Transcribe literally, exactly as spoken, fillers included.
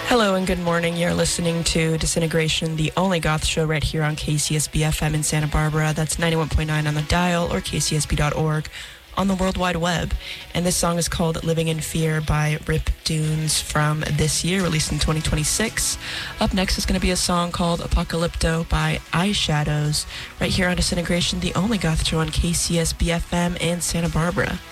Hello and good morning. You're listening to Disintegration, the only goth show right here on K C S B F M in Santa Barbara. That's ninety-one point nine on the dial or k c s b dot org on the World Wide Web. And this song is called Living in Fear by Rip Dunes from this year, released in twenty twenty-six. Up next is going to be a song called Apocalypto by Eyeshadows, right here on Disintegration, the only goth show on K C S B F M in Santa Barbara.